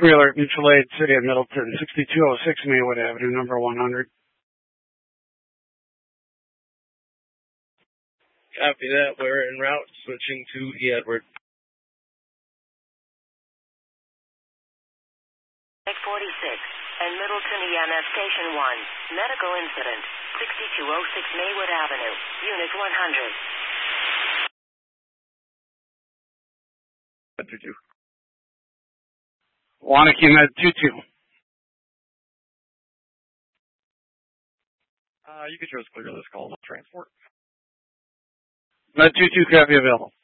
Alert, Mutual Aid, City of Middleton, 6206 Maywood Avenue, number 100. Copy that. We're en route, switching to E. Edward. 46 and Middleton EMF Station 1. Medical incident. 6206 Maywood Avenue. Unit 100. 22. Wanakee Med 22. You can just clear this call. Transport. Med 22, copy available.